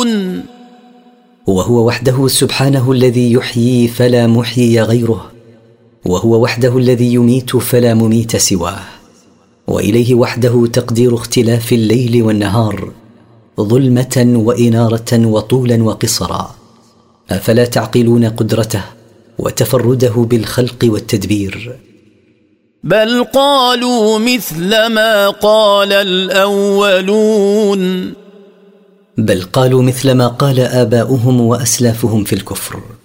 الأولون. وهو وحده سبحانه الذي يحيي فلا محيي غيره، وهو وحده الذي يميت فلا مميت سواه، وإليه وحده تقدير اختلاف الليل والنهار، ظلمة وإنارة وطولا وقصرا. أفلا تعقلون قدرته وتفرده بالخلق والتدبير؟ بل قالوا مثل ما قال الأولون. بل قالوا مثل ما قال آباؤهم وأسلافهم في الكفر.